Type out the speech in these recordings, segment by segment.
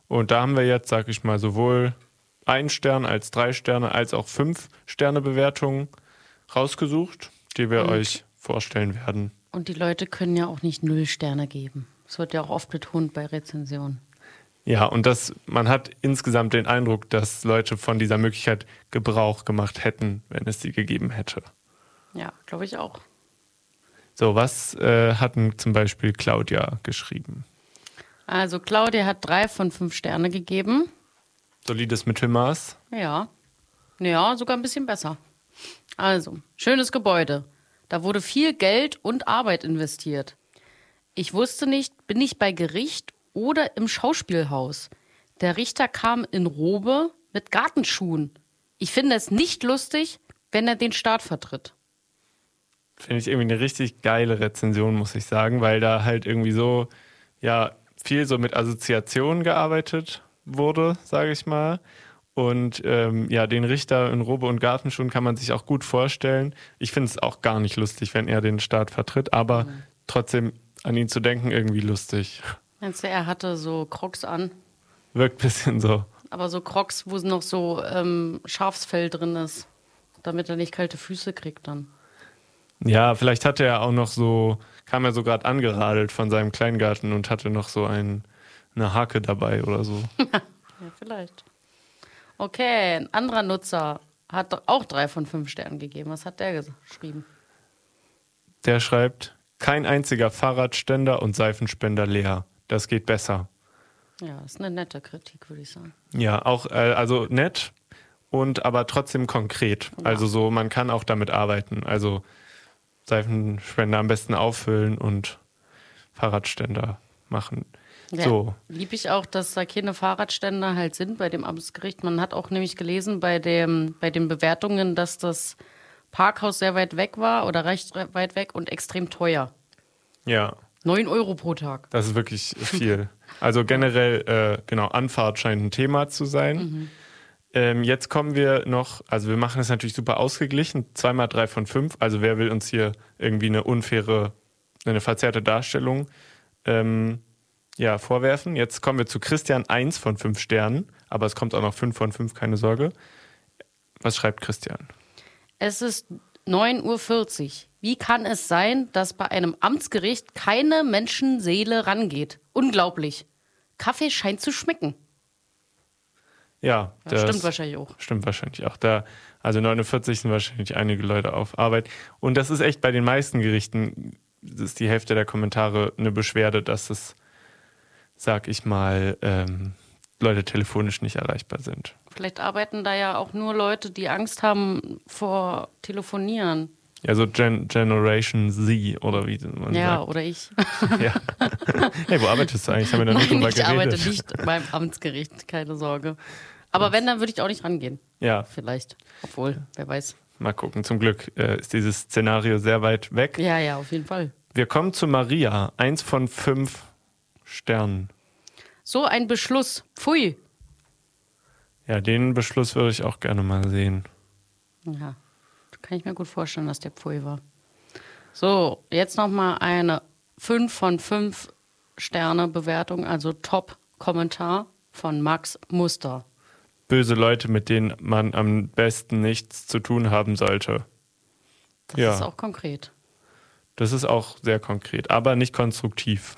Und da haben wir jetzt, sag ich mal, sowohl 1 Stern als 3 Sterne als auch 5 Sterne Bewertungen rausgesucht, die wir euch vorstellen werden. Und die Leute können ja auch nicht 0 Sterne geben. Das wird ja auch oft betont bei Rezensionen. Ja, und man hat insgesamt den Eindruck, dass Leute von dieser Möglichkeit Gebrauch gemacht hätten, wenn es sie gegeben hätte. Ja, glaube ich auch. So, was hatten zum Beispiel Claudia geschrieben? Also Claudia hat 3 von 5 Sterne gegeben. Solides Mittelmaß. Ja, sogar ein bisschen besser. Also, schönes Gebäude. Da wurde viel Geld und Arbeit investiert. Ich wusste nicht, bin ich bei Gericht oder im Schauspielhaus. Der Richter kam in Robe mit Gartenschuhen. Ich finde es nicht lustig, wenn er den Staat vertritt. Finde ich irgendwie eine richtig geile Rezension, muss ich sagen, weil da halt irgendwie so, ja, viel so mit Assoziationen gearbeitet wurde, sage ich mal. Und den Richter in Robe und Gartenschuhen kann man sich auch gut vorstellen. Ich finde es auch gar nicht lustig, wenn er den Staat vertritt, aber trotzdem an ihn zu denken irgendwie lustig. Meinst du, er hatte so Crocs an? Wirkt ein bisschen so. Aber so Crocs, wo noch so Schafsfell drin ist, damit er nicht kalte Füße kriegt dann. Ja, vielleicht hatte er auch noch so, kam er so gerade angeradelt von seinem Kleingarten und hatte noch so eine Hake dabei oder so. Ja, vielleicht. Okay, ein anderer Nutzer hat auch 3 von 5 Sternen gegeben. Was hat der geschrieben? Der schreibt, kein einziger Fahrradständer und Seifenspender leer. Das geht besser. Ja, das ist eine nette Kritik, würde ich sagen. Ja, auch, also nett und aber trotzdem konkret. Ja. Also so, man kann auch damit arbeiten. Also Seifenspender am besten auffüllen und Fahrradständer machen. Ja, so. Lieb ich auch, dass da keine Fahrradständer halt sind bei dem Amtsgericht. Man hat auch nämlich gelesen bei den Bewertungen, dass das Parkhaus sehr weit weg war oder recht weit weg und extrem teuer. Ja. 9 Euro pro Tag. Das ist wirklich viel. Also generell, Anfahrt scheint ein Thema zu sein. Jetzt kommen wir noch, also wir machen es natürlich super ausgeglichen, 2 mal 3 von 5. Also wer will uns hier irgendwie eine verzerrte Darstellung vorwerfen. Jetzt kommen wir zu Christian, 1 von 5 Sternen, aber es kommt auch noch 5 von 5, keine Sorge. Was schreibt Christian? Es ist 9:40 Uhr. Wie kann es sein, dass bei einem Amtsgericht keine Menschenseele rangeht? Unglaublich. Kaffee scheint zu schmecken. Ja, das stimmt wahrscheinlich auch. Stimmt wahrscheinlich auch. Also 49 sind wahrscheinlich einige Leute auf Arbeit. Und das ist echt bei den meisten Gerichten, das ist die Hälfte der Kommentare eine Beschwerde, dass es, sag ich mal, Leute telefonisch nicht erreichbar sind. Vielleicht arbeiten da ja auch nur Leute, die Angst haben vor Telefonieren. Ja, so Generation Z oder wie man sagt. Ja, oder ich. Ja. Hey, wo arbeitest du eigentlich? Haben wir da nicht drüber geredet? Ich arbeite nicht beim Amtsgericht, keine Sorge. Aber wenn, dann würde ich auch nicht rangehen. Ja. Vielleicht. Obwohl, wer weiß. Mal gucken. Zum Glück ist dieses Szenario sehr weit weg. Ja, auf jeden Fall. Wir kommen zu Maria. 1 von 5 Sternen. So ein Beschluss. Pfui. Ja, den Beschluss würde ich auch gerne mal sehen. Ja, kann ich mir gut vorstellen, dass der Pfui war. So, jetzt nochmal eine 5 von 5 Sterne Bewertung, also Top-Kommentar von Max Muster. Böse Leute, mit denen man am besten nichts zu tun haben sollte. Das ist auch konkret. Das ist auch sehr konkret, aber nicht konstruktiv.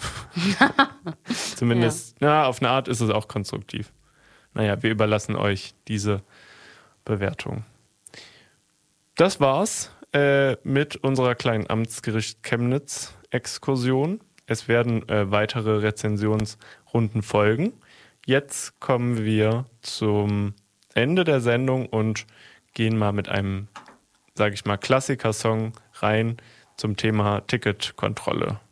Zumindest, auf eine Art ist es auch konstruktiv. Naja, wir überlassen euch diese Bewertung. Das war's mit unserer kleinen Amtsgericht Chemnitz-Exkursion. Es werden weitere Rezensionsrunden folgen. Jetzt kommen wir zum Ende der Sendung und gehen mal mit einem, sage ich mal, Klassiker-Song rein zum Thema Ticketkontrolle.